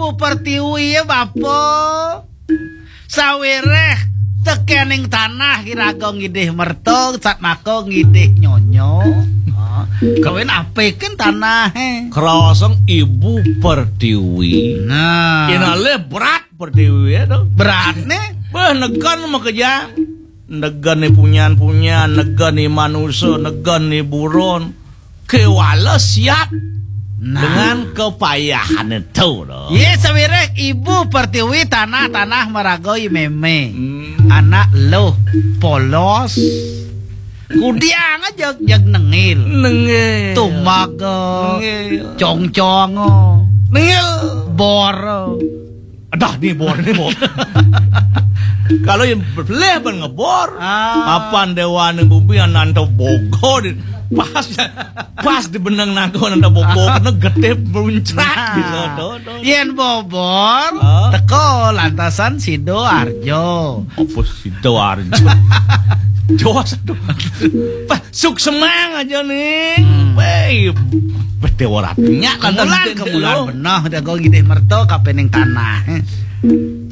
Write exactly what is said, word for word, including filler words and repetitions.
Ibu Pertiwi ya Bapak. Sawireh tekening tanah kiraga ngidih merto sak mako ngidih nyonyo. Kawin apekin tanah he. Krosong Ibu Pertiwi. Nah, Inale berat Pertiwi ya dong. berat nih. Bah negan mah kerja. Negan nih punyan-punyan, negan nih manusia, negan nih buron. Kewala siap. Nah. Dengan kepayahan itu dong. Iya sawireh Ibu Pertiwi tanah-tanah meragoi meme. Hmm. Anak lo polos. Kudiang aja jag nengil. Nengil. Tumaga. Nengil. Cong-cong. Nengil. Bor. Adah nih bor nih bor. Kalau yang berbeleh ben ngebor. Ah. Apan dewan bumbi nanta bogo di pas pas di benang nago nanta bogo karena gede beruncak gitu. Yen bobor Ah. teko lantasan Sidoarjo. Apa Sidoarjo? Jawa satu. Pas suk semang aja nih. Weh, bedewaratnya Kemulan kemulan benah udah gue gidih merto kapening tanah.